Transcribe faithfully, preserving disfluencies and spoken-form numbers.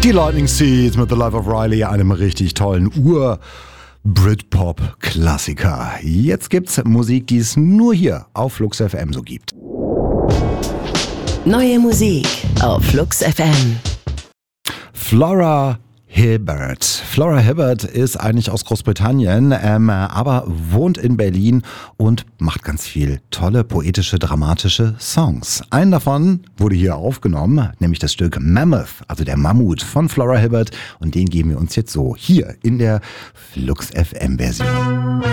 Die Lightning Seeds mit The Life of Riley, einem richtig tollen Ur-Britpop-Klassiker. Jetzt gibt's Musik, die es nur hier auf Flux F M so gibt. Neue Musik auf Flux F M. Flora Hibbert. Flora Hibbert ist eigentlich aus Großbritannien, ähm, aber wohnt in Berlin und macht ganz viel tolle, poetische, dramatische Songs. Einen davon wurde hier aufgenommen, nämlich das Stück Mammoth, also der Mammut von Flora Hibbert. Und den geben wir uns jetzt so hier in der Flux F M Version.